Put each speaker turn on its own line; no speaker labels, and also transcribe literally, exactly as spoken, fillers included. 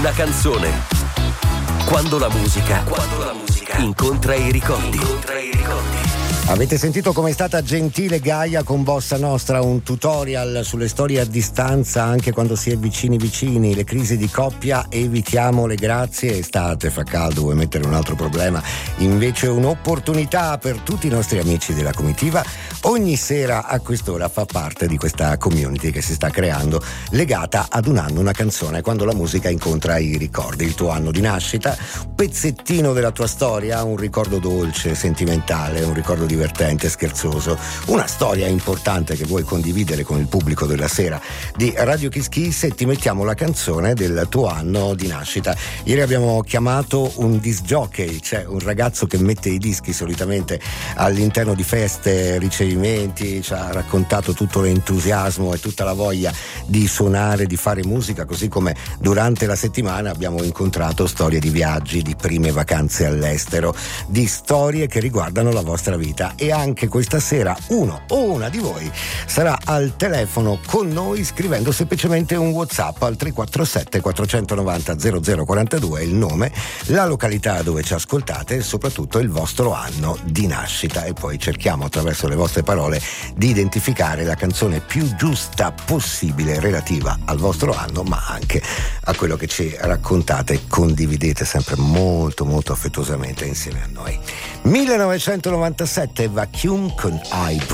Una canzone. Quando la musica, quando la musica incontra i ricordi. Incontra i ricordi.
Avete sentito come è stata gentile Gaia con Bossa Nostra, un tutorial sulle storie a distanza anche quando si è vicini vicini, le crisi di coppia, evitiamole, grazie, estate, fa caldo, vuoi mettere un altro problema, invece un'opportunità per tutti i nostri amici della comitiva. Ogni sera a quest'ora fa parte di questa community che si sta creando legata ad un anno, una canzone, quando la musica incontra i ricordi, il tuo anno di nascita, un pezzettino della tua storia, un ricordo dolce, sentimentale, un ricordo di divertente, scherzoso, una storia importante che vuoi condividere con il pubblico della sera di Radio Kiss Kiss e ti mettiamo la canzone del tuo anno di nascita. Ieri abbiamo chiamato un disc jockey, cioè un ragazzo che mette i dischi solitamente all'interno di feste, ricevimenti, ci ha raccontato tutto l'entusiasmo e tutta la voglia di suonare, di fare musica, così come durante la settimana abbiamo incontrato storie di viaggi, di prime vacanze all'estero, di storie che riguardano la vostra vita. E anche questa sera uno o una di voi sarà al telefono con noi scrivendo semplicemente un WhatsApp al tre quattro sette quattro nove zero zero zero quattro due, il nome, la località dove ci ascoltate e soprattutto il vostro anno di nascita, e poi cerchiamo attraverso le vostre parole di identificare la canzone più giusta possibile relativa al vostro anno, ma anche a quello che ci raccontate e condividete sempre molto molto affettuosamente insieme a noi. millenovecentonovantasette Vacuum con I